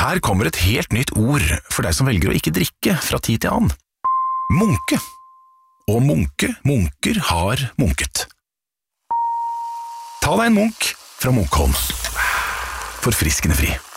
Her kommer et helt nytt ord for deg som velger å ikke drikke fra tid til annen. Munke. Og munker har munket. Ta deg en munk fra Munkholm. Forfriskende fri.